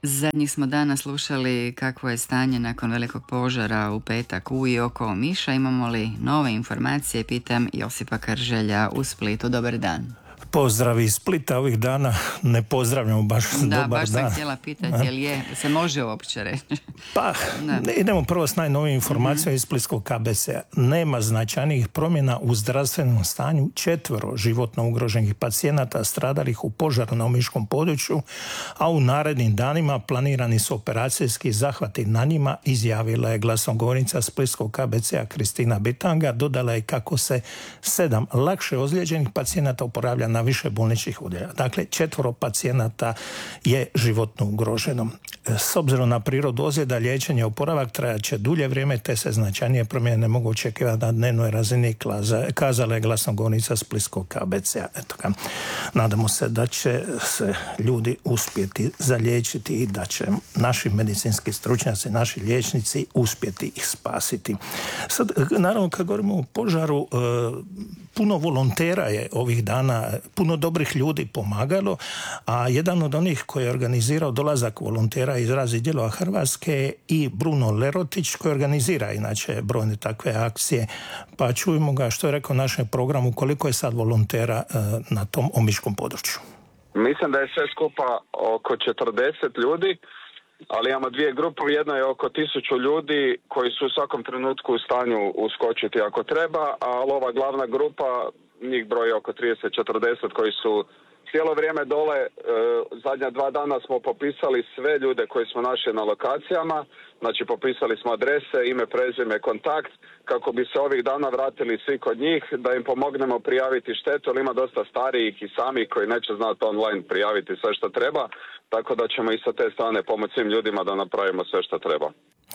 Zadnjih smo dana slušali kakvo je stanje nakon velikog požara u petak u i oko Omiša. Imamo li nove informacije? Pitam Josipa Krželja u Splitu. Dobar dan. Pozdrav iz Splita ovih dana, ne pozdravljamo baš dobar dan. Da, baš sam htjela pitati, jel se može uopće reći? Pa, idemo prvo s najnovijim informacijama iz Splitskog KBC-a. Nema značajnih promjena u zdravstvenom stanju 4 životno ugroženih pacijenata stradalih u požaru na omiškom području, a u narednim danima planirani su operacijski zahvati na njima, izjavila je glasnogovornica Splitskog KBC-a Kristina Bitanga. Dodala je kako se 7 lakše ozlijeđenih pacijenata oporavlja na više bolničkih odjela. Dakle, 4 pacijenata je životno ugroženo. S obzirom na prirodu ozljeda, liječenje i oporavak trajat će dulje vrijeme, te se značajnije promjene ne mogu očekivati na dnevnoj razini, kazala je glasnogovornica Splitskog KBC-a. Nadamo se da će se ljudi uspjeti zaliječiti i da će naši medicinski stručnjaci, naši liječnici uspjeti ih spasiti. Sad, naravno, kad govorimo o požaru, puno volontera je ovih dana, puno dobrih ljudi pomagalo, a jedan od onih koji je organizirao dolazak volontera iz raznih dijelova Hrvatske je i Bruno Lerotić, koji organizira inače brojne takve akcije. Pa čujemo ga što je rekao našem programu, koliko je sad volontera na tom omiškom području. Mislim da je sve skupa oko 40 ljudi, ali imamo 2 grupe. Jedna je oko 1000 ljudi koji su u svakom trenutku u stanju uskočiti ako treba, a ova glavna grupa, njih broji oko 30-40 koji su cijelo vrijeme dole. Zadnja 2 dana smo popisali sve ljude koji smo našli na lokacijama, znači popisali smo adrese, ime, prezime, kontakt, kako bi se ovih dana vratili svi kod njih, da im pomognemo prijaviti štetu, jer ima dosta starijih i samih koji neće znati online prijaviti sve što treba, tako da ćemo i sa te strane pomoći svim ljudima da napravimo sve što treba.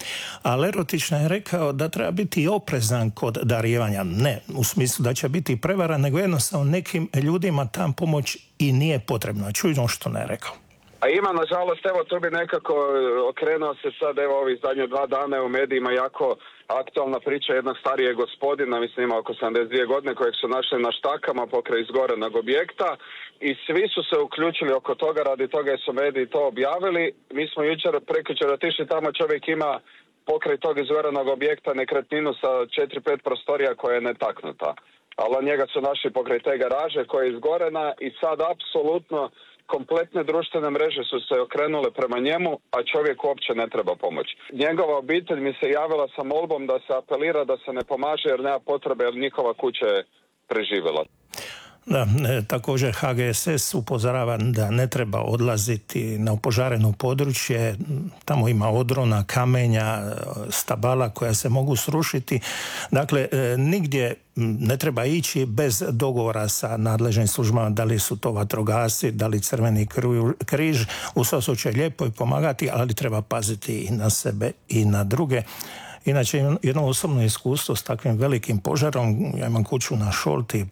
A Lerotić je rekao da treba biti oprezan kod darivanja. Ne u smislu da će biti prevara, nego jednostavno nekim ljudima tam pomoć i nije potrebna. Čujemo što ne rekao. A ima, nažalost, evo tu bi nekako okrenuo se sad, evo ovih zadnjih 2 dana u medijima jako aktualna priča jednog starijeg gospodina, mislim ima oko 72 godine, kojeg su našli na štakama pokraj izgorenog objekta i svi su se uključili oko toga, radi toga su mediji to objavili. Mi smo prekjučer otišli tamo, čovjek ima pokraj tog izgorenog objekta nekretninu sa 4-5 prostorija koja je netaknuta. Ali njega su našli pokraj te garaže koja je izgorena i sad apsolutno kompletne društvene mreže su se okrenule prema njemu, a čovjek uopće ne treba pomoć. Njegova obitelj mi se javila sa molbom da se apelira da se ne pomaže jer nema potrebe, jer njihova kuća je preživjela. Da, također HGSS upozorava da ne treba odlaziti na opožareno područje, tamo ima odrona, kamenja, stabala koja se mogu srušiti. Dakle, nigdje ne treba ići bez dogovora sa nadležnim službama, da li su to vatrogasci, da li Crveni križ. U svakom slučaju lijepo je pomagati, ali treba paziti i na sebe i na druge. Inače, jedno osobno iskustvo s takvim velikim požarom, ja imam kuću na Šolti,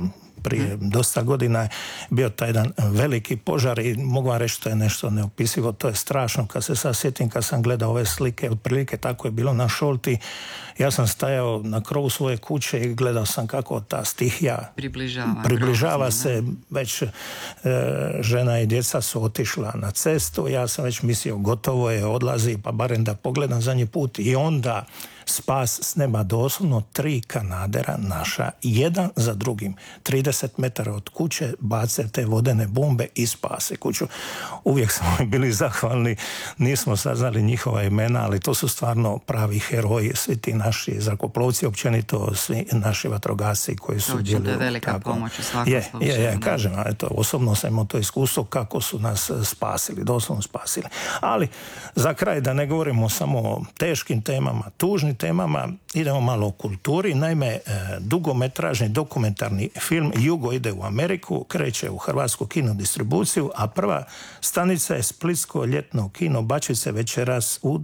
prije dosta godina je bio taj jedan veliki požar i mogu vam reći to je nešto neopisivo, to je strašno. Kad se sad sjetim, kad sam gledao ove slike, otprilike tako je bilo na Šolti, ja sam stajao na krovu svoje kuće i gledao sam kako ta stihija približava se, već žena i djeca su otišla na cestu, ja sam već mislio gotovo je, odlazi, pa barem da pogledam zadnji put i onda spas s neba, doslovno 3 kanadera naša, jedan za drugim, 30 metara od kuće bace te vodene bombe i spase kuću. Uvijek smo bili zahvalni, nismo saznali njihova imena, ali to su stvarno pravi heroji, svi ti naši zrakoplovci, općenito svi naši vatrogasci koji su djeluju. To je velika pomoć u svakom slučaju. Kažem, eto, osobno sam imao to iskustvo kako su nas spasili, doslovno spasili. Ali za kraj, da ne govorimo samo o teškim temama, tužnim temama, idemo malo o kulturi. Naime, dugometražni dokumentarni film Jugo ide u Ameriku kreće u hrvatsku kinodistribuciju, a prva stanica je splitsko ljetno kino Bačice večeras u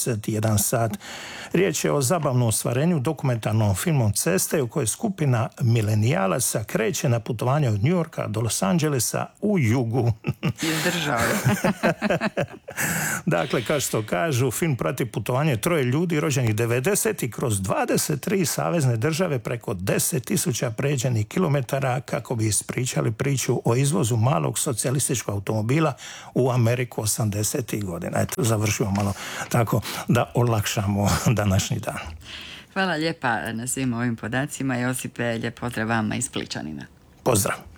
21 sat. Riječ je o zabavnom ostvarenju dokumentarnom filmom Ceste u kojoj skupina milenijalaca kreće na putovanje od New Yorka do Los Angelesa u jugu. Izdržao. Dakle, kao što kažu, film prati putovanje 3 ljudi rođenih 90 i kroz 23 savezne države preko 10.000 pređenih kilometara kako bi ispričali priču o izvozu malog socijalističkog automobila u Ameriku 80. godina. Eto, završimo malo tako da olakšamo današnji dan. Hvala lijepa na svim ovim podacima. Josipe, lijep pozdrav vama iz Spličanina. Pozdrav.